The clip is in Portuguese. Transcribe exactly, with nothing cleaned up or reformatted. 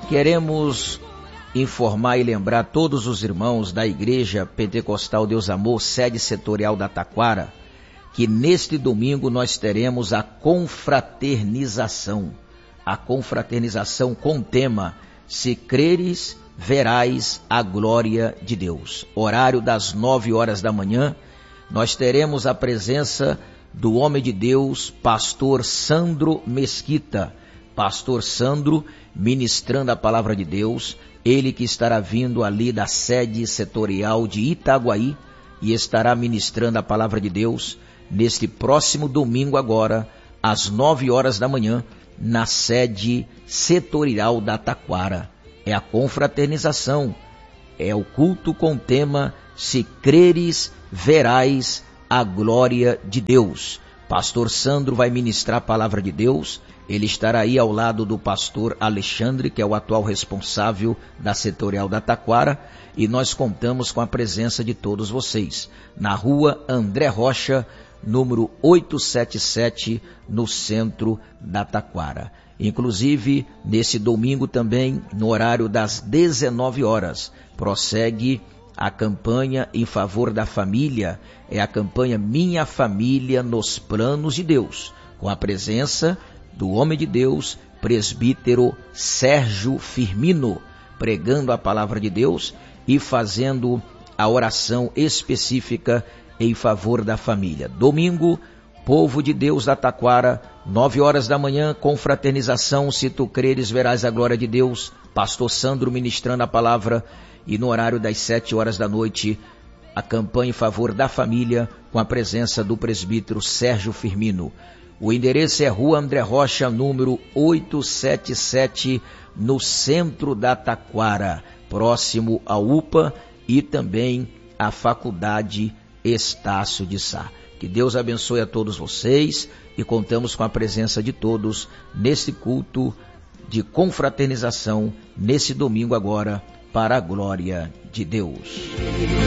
Queremos informar e lembrar todos os irmãos da Igreja Pentecostal Deus Amor, sede setorial da Taquara, que neste domingo nós teremos a confraternização. A confraternização com o tema Se Creres, Verás a Glória de Deus. Horário das nove horas da manhã, nós teremos a presença do homem de Deus, pastor Sandro Mesquita. Pastor Sandro ministrando a palavra de Deus, ele que estará vindo ali da sede setorial de Itaguaí e estará ministrando a palavra de Deus neste próximo domingo agora, às nove horas da manhã, na sede setorial da Taquara. É a confraternização, é o culto com o tema Se Creres, Verás a Glória de Deus. Pastor Sandro vai ministrar a palavra de Deus, ele estará aí ao lado do pastor Alexandre, que é o atual responsável da setorial da Taquara, e nós contamos com a presença de todos vocês, na rua André Rocha, número oitocentos e setenta e sete, no centro da Taquara. Inclusive, nesse domingo também, no horário das dezenove horas, prossegue a campanha em favor da família, é a campanha Minha Família nos Planos de Deus, com a presença do homem de Deus, presbítero Sérgio Firmino, pregando a palavra de Deus e fazendo a oração específica em favor da família. Domingo, povo de Deus da Taquara, nove horas da manhã, confraternização, Se Tu Creres, Verás a Glória de Deus, pastor Sandro ministrando a palavra, e no horário das sete horas da noite, a campanha em favor da família, com a presença do presbítero Sérgio Firmino. O endereço é Rua André Rocha, número oitocentos e setenta e sete, no centro da Taquara, próximo à U P A e também à Faculdade Estácio de Sá. Que Deus abençoe a todos vocês e contamos com a presença de todos nesse culto de confraternização, nesse domingo agora, para a glória de Deus.